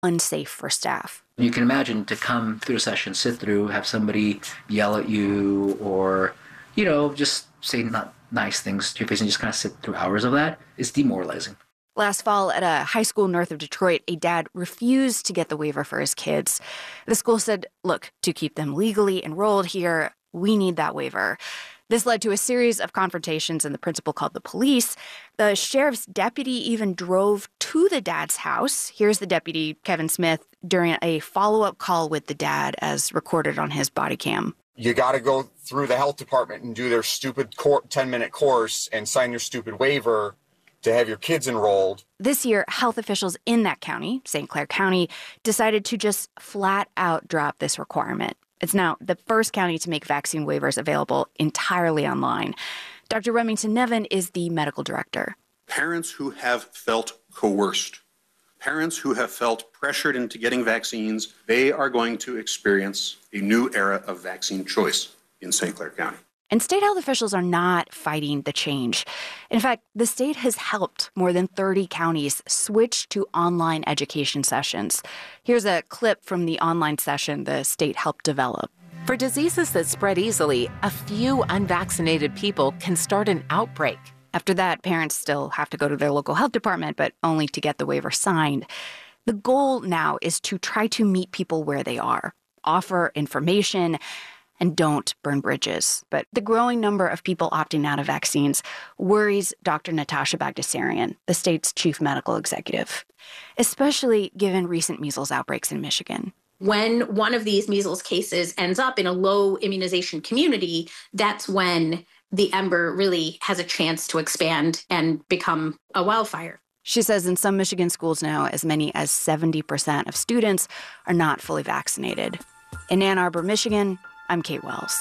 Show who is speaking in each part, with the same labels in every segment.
Speaker 1: unsafe for staff.
Speaker 2: You can imagine to come through a session, sit through, have somebody yell at you or, just say not nice things to your face and just kind of sit through hours of that is demoralizing.
Speaker 1: Last fall, at a high school north of Detroit, a dad refused to get the waiver for his kids. The school said, look, to keep them legally enrolled here, we need that waiver. This led to a series of confrontations, and the principal called the police. The sheriff's deputy even drove to the dad's house. Here's the deputy, Kevin Smith, during a follow-up call with the dad as recorded on his body cam.
Speaker 3: You got to go through the health department and do their stupid 10-minute course and sign your stupid waiver to have your kids enrolled.
Speaker 1: This year, health officials in that county, St. Clair County, decided to just flat out drop this requirement. It's now the first county to make vaccine waivers available entirely online. Dr. Remington Nevin is the medical director.
Speaker 4: Parents who have felt coerced, parents who have felt pressured into getting vaccines, they are going to experience a new era of vaccine choice in St. Clair County.
Speaker 1: And state health officials are not fighting the change. In fact, the state has helped more than 30 counties switch to online education sessions. Here's a clip from the online session the state helped develop.
Speaker 5: For diseases that spread easily, a few unvaccinated people can start an outbreak.
Speaker 1: After that, parents still have to go to their local health department, but only to get the waiver signed. The goal now is to try to meet people where they are, offer information, and don't burn bridges. But the growing number of people opting out of vaccines worries Dr. Natasha Bagdasarian, the state's chief medical executive, especially given recent measles outbreaks in Michigan.
Speaker 6: When one of these measles cases ends up in a low immunization community, that's when the ember really has a chance to expand and become a wildfire.
Speaker 1: She says in some Michigan schools now, as many as 70% of students are not fully vaccinated. In Ann Arbor, Michigan, I'm Kate Wells.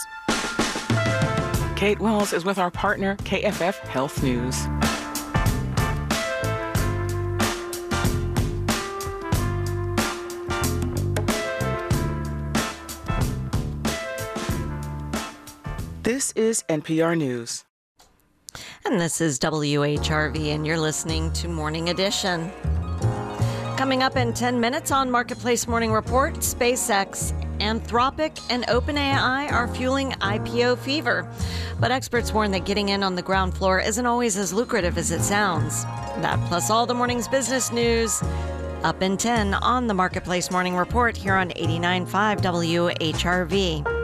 Speaker 7: Kate Wells is with our partner, KFF Health News. This is NPR News.
Speaker 8: And this is WHRV, and you're listening to Morning Edition. Coming up in 10 minutes on Marketplace Morning Report, SpaceX, Anthropic, and OpenAI are fueling IPO fever. But experts warn that getting in on the ground floor isn't always as lucrative as it sounds. That plus all the morning's business news up in 10 on the Marketplace Morning Report here on 89.5 WHRV.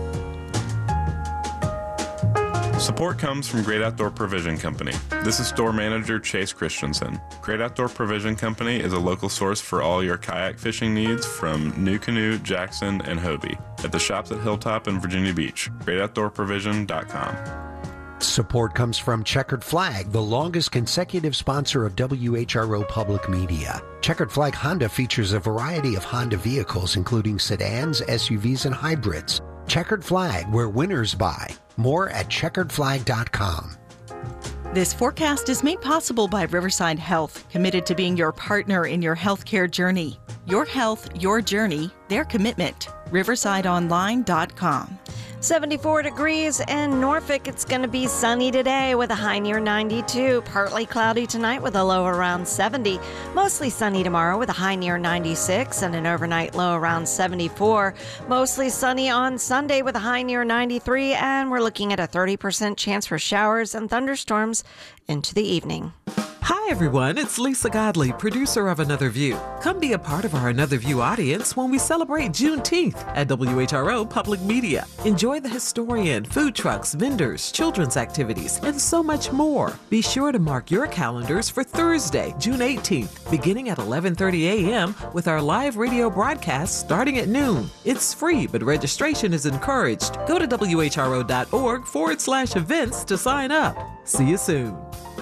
Speaker 9: Support comes from Great Outdoor Provision Company. This is store manager Chase Christensen. Great Outdoor Provision Company is a local source for all your kayak fishing needs from NuCanoe, Jackson, and Hobie at the shops at Hilltop and Virginia Beach. GreatOutdoorProvision.com.
Speaker 10: Support comes from Checkered Flag, the longest consecutive sponsor of WHRO Public Media. Checkered Flag Honda features a variety of Honda vehicles, including sedans, SUVs, and hybrids. Checkered Flag, where winners buy. More at checkeredflag.com.
Speaker 11: This forecast is made possible by Riverside Health, committed to being your partner in your healthcare journey. Your health, your journey, their commitment. riversideonline.com.
Speaker 8: 74 degrees in Norfolk. It's going to be sunny today with a high near 92. Partly cloudy tonight with a low around 70. Mostly sunny tomorrow with a high near 96 and an overnight low around 74. Mostly sunny on Sunday with a high near 93. And we're looking at a 30% chance for showers and thunderstorms into the evening.
Speaker 12: Hi, everyone. It's Lisa Godley, producer of Another View. Come be a part of our Another View audience when we celebrate Juneteenth at WHRO Public Media. Enjoy the historian, food trucks, vendors, children's activities, and so much more. Be sure to mark your calendars for Thursday, June 18th, beginning at 11:30 a.m. with our live radio broadcast starting at noon. It's free, but registration is encouraged. Go to WHRO.org/events to sign up. See you soon.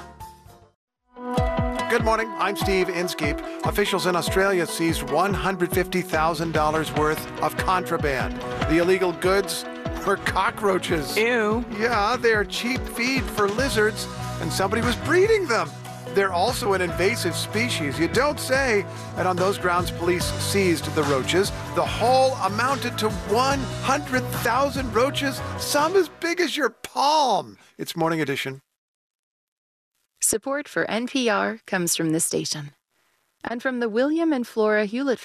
Speaker 13: Good morning. I'm Steve Inskeep. Officials in Australia seized $150,000 worth of contraband. The illegal goods were cockroaches.
Speaker 7: Ew.
Speaker 13: Yeah, they're cheap feed for lizards, and somebody was breeding them. They're also an invasive species. You don't say. And on those grounds, police seized the roaches. The haul amounted to 100,000 roaches, some as big as your palm. It's Morning Edition.
Speaker 14: Support for NPR comes from this station and from the William and Flora Hewlett